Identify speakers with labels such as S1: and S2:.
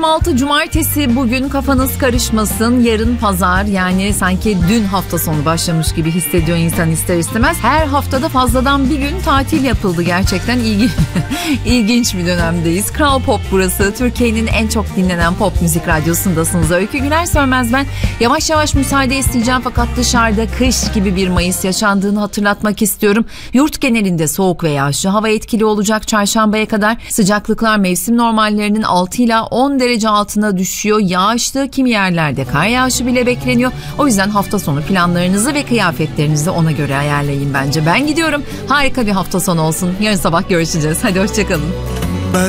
S1: 6 Cumartesi, bugün kafanız karışmasın, yarın pazar, yani sanki dün hafta sonu başlamış gibi hissediyor insan ister istemez. Her haftada fazladan bir gün tatil yapıldı, gerçekten ilginç bir dönemdeyiz. Kral Pop burası, Türkiye'nin en çok dinlenen pop müzik radyosundasınız. Öykü Güler Sönmez ben. Yavaş yavaş müsaade isteyeceğim fakat dışarıda kış gibi bir Mayıs yaşandığını hatırlatmak istiyorum. Yurt genelinde soğuk ve yağışlı hava etkili olacak çarşambaya kadar. Sıcaklıklar mevsim normallerinin 6 ila 10 derece altına düşüyor. Yağışlı, kimi yerlerde kar yağışı bile bekleniyor. O yüzden hafta sonu planlarınızı ve kıyafetlerinizi ona göre ayarlayın bence. Ben gidiyorum. Harika bir hafta sonu olsun. Yarın sabah görüşeceğiz. Hadi hoşçakalın.